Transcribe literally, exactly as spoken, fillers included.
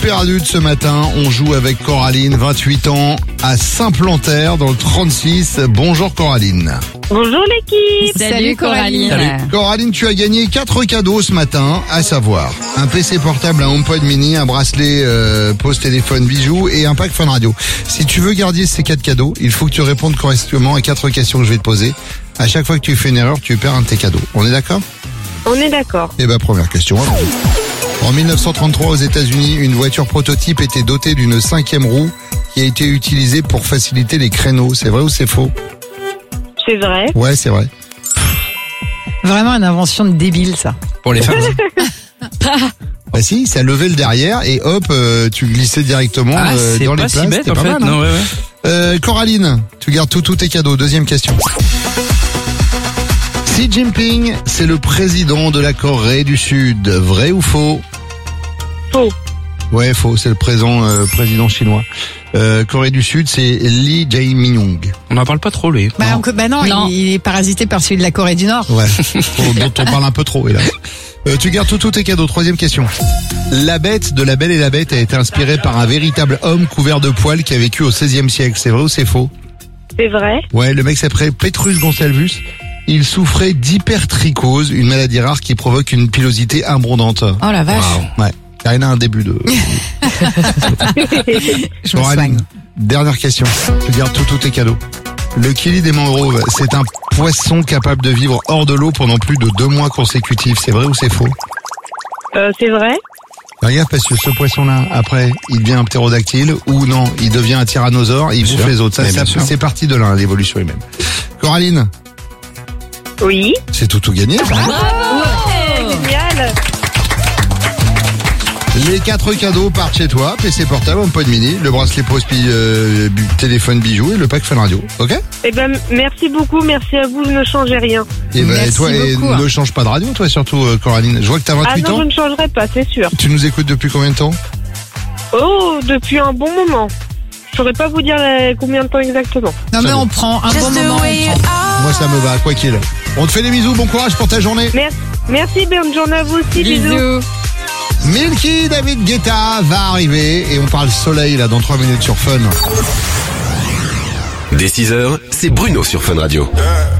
perdu de ce matin. On joue avec Coraline, vingt-huit ans, à Saint-Plantaire, dans le trente-six. Bonjour Coraline. Bonjour l'équipe. Salut Coraline. Salut. Coraline, tu as gagné quatre cadeaux ce matin, à savoir un P C portable, un HomePod mini, un bracelet euh, pose téléphone bijoux et un pack Fun Radio. Si tu veux garder ces quatre cadeaux, il faut que tu répondes correctement à quatre questions que je vais te poser. À chaque fois que tu fais une erreur, tu perds un de tes cadeaux. On est d'accord ? On est d'accord. Eh ben, première question. En mille neuf cent trente-trois, aux États-Unis, une voiture prototype était dotée d'une cinquième roue qui a été utilisée pour faciliter les créneaux. C'est vrai ou c'est faux ? C'est vrai. Ouais, c'est vrai. Vraiment une invention de débile, ça. Pour les femmes. Bah si, ça levait le derrière et hop, euh, tu glissais directement Ah, euh, c'est dans pas les si places. bête C'était en pas fait. mal, hein. Non, ouais, ouais. Euh, Coraline, tu gardes tout, tous tes cadeaux. Deuxième question. Xi Jinping, c'est le président de la Corée du Sud. Vrai ou faux ? Faux. Ouais, faux. C'est le présent euh, président chinois. Euh, Corée du Sud, c'est Lee Jae-myung. On n'en parle pas trop, lui. Bah Non. non, bah non, Non. Il, il est parasité par celui de la Corée du Nord. Ouais, dont on parle un peu trop, hélas. Euh, tu gardes tout, tous tes cadeaux. Troisième question. La Bête de La Belle et la Bête a été inspirée par un véritable homme couvert de poils qui a vécu au seizième siècle. C'est vrai ou c'est faux ? C'est vrai. Ouais, le mec s'appelait Petrus Gonsalvus. Il souffrait d'hypertrichose, une maladie rare qui provoque une pilosité abondante. Oh la vache. Ouais. Karine a un début de... Je me Coraline, soigne. dernière question. Tu gardes tout, tous tes cadeaux. Le kili des mangroves, c'est un poisson capable de vivre hors de l'eau pendant plus de deux mois consécutifs. C'est vrai ou c'est faux ? Euh, c'est vrai. Regarde, parce que ce poisson-là, après, il devient un ptérodactyle, ou non, il devient un tyrannosaure, il Bien bouffe sûr. les autres. Ça, Mais ça bien sûr. c'est parti de là, l'évolution humaine. Coraline, Oui. c'est tout tout gagné. ça. Génial. Les quatre cadeaux partent chez toi, P C portable, HomePod mini, le bracelet pose pi- euh, bu- téléphone bijou et le pack Fun Radio. Ok ? Eh ben, merci beaucoup. Merci à vous. Je ne changez rien. Et, ben, Merci toi, et beaucoup, hein. ne change pas de radio, toi surtout, euh, Coraline. Je vois que t'as Ah vingt-huit non, je ans. ne changerai pas, c'est sûr. Tu nous écoutes depuis combien de temps ? Oh, depuis un bon moment. Je saurais pas vous dire euh, combien de temps exactement. Non mais Ça on prend un bon moment. on prend. Moi, ça me va, quoi qu'il. On te fait des bisous, bon courage pour ta journée. Merci. Merci, bonne journée à vous aussi. Bisous. Bisous. Milky David Guetta va arriver et on parle soleil là dans trois minutes sur Fun. Dès six heures, c'est Bruno sur Fun Radio.